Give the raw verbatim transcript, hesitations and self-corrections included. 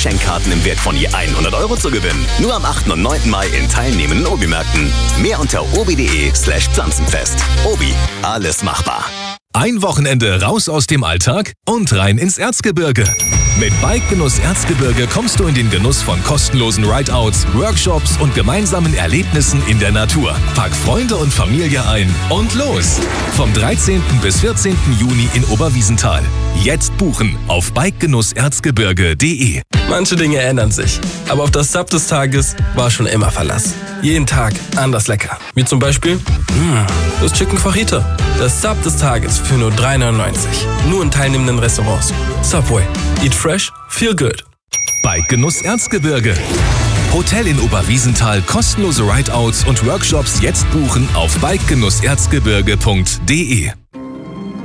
Geschenkkarten im Wert von je hundert Euro zu gewinnen. Nur am achten und neunten Mai in teilnehmenden Obi-Märkten. Mehr unter obi.de slash Pflanzenfest. Obi, alles machbar. Ein Wochenende raus aus dem Alltag und rein ins Erzgebirge. Mit Bikegenuss Erzgebirge kommst du in den Genuss von kostenlosen Rideouts, Workshops und gemeinsamen Erlebnissen in der Natur. Pack Freunde und Familie ein und los! Vom dreizehnten bis vierzehnten Juni in Oberwiesenthal. Jetzt buchen auf bikegenuss erzgebirge punkt de. Manche Dinge ändern sich, aber auf das Sub des Tages war schon immer Verlass. Jeden Tag anders lecker. Wie zum Beispiel mh, das Chicken Fajita. Das Sub des Tages für nur drei neunundneunzig. Nur in teilnehmenden Restaurants. Subway. Eat fresh, feel good. Bikegenuss Erzgebirge. Hotel in Oberwiesenthal, kostenlose Rideouts und Workshops jetzt buchen auf bikegenuss erzgebirge punkt de.